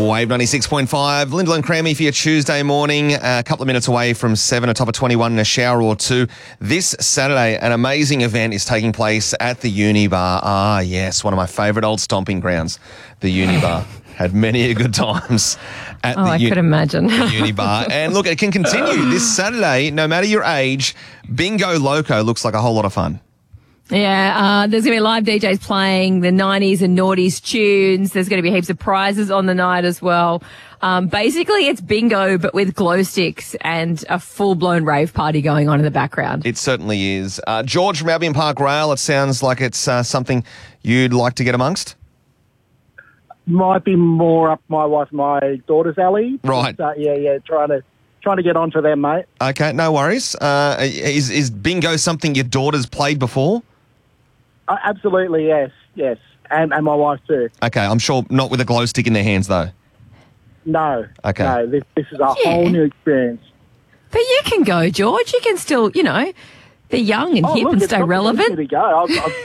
Wave 96.5. Lyndall and Crammy for your Tuesday morning. A couple of minutes away from 7, a top of 21 in a shower or two. This Saturday, an amazing event is taking place at the Unibar. Ah, yes, one of my favourite old stomping grounds, the Unibar. Had many a good times at I could imagine. Unibar. And look, it can continue this Saturday, no matter your age. Bingo Loco looks like a whole lot of fun. Yeah, there's going to be live DJs playing the 90s and noughties tunes. There's going to be heaps of prizes on the night as well. Basically, it's bingo, but with glow sticks and a full-blown rave party going on in the background. It certainly is. George from Albion Park Rail, it sounds like it's something you'd like to get amongst. Might be more up my daughter's alley. Right. Trying to get onto them, mate. Okay, no worries. Is bingo something your daughter's played before? Absolutely, yes. And my wife too. Okay, I'm sure not with a glow stick in their hands, though. No. Okay. No, this is a whole new experience. But you can go, George. You can still, be young and hip and stay relevant. To go.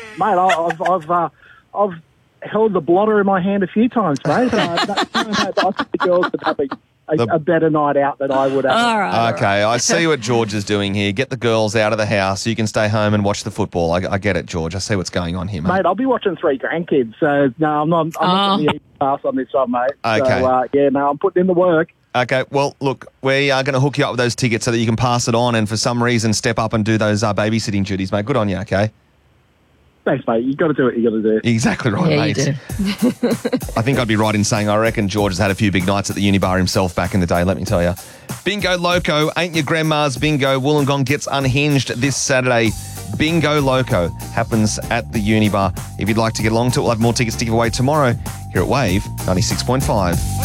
I've held the blotter in my hand a few times, mate. I think the girls would have a better night out than I would have. All right. Okay, I see what George is doing here. Get the girls out of the house so you can stay home and watch the football. I get it, George. I see what's going on here, mate. Mate, I'll be watching 3 grandkids, so no, I'm not going to pass on this one, mate. Okay. So, I'm putting in the work. Okay, well, look, we are going to hook you up with those tickets so that you can pass it on and for some reason step up and do those babysitting duties, mate. Good on you, okay? Thanks, mate. You got to do what you got to do. Exactly right, mate. You do. I think I'd be right in saying I reckon George has had a few big nights at the Unibar himself back in the day, let me tell you. Bingo Loco, ain't your grandma's bingo. Wollongong gets unhinged this Saturday. Bingo Loco happens at the Unibar. If you'd like to get along to it, we'll have more tickets to give away tomorrow here at Wave 96.5.